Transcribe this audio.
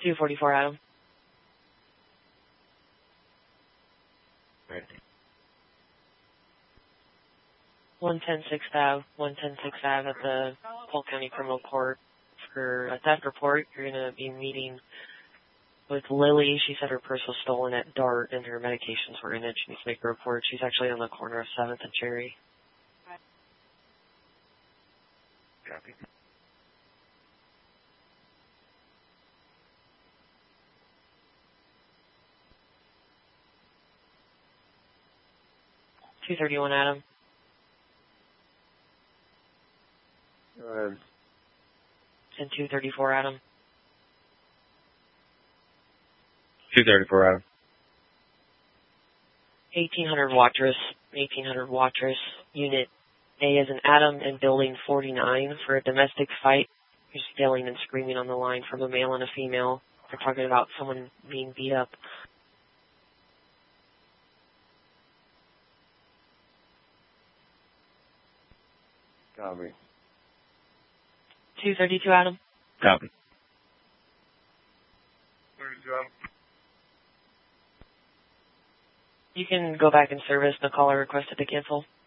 244 Adam. Right. 110 6th Ave, 110 6th Ave at the Polk County Criminal Court for a theft report. You're going to be meeting with Lily. She said her purse was stolen at DART and her medications were in it. She needs to make a report. She's actually on the corner of 7th and Cherry. Copy. $231 Adam. Go ahead. And 234 Adam. 234 Adam. 1800 Wattress, Unit A as in Adam and Building 49 for a domestic fight. There's yelling and screaming on the line from a male and a female. They're talking about someone being beat up. Copy. 232 Adam. Copy. 32 Adam. You can go back in service. The caller requested to cancel.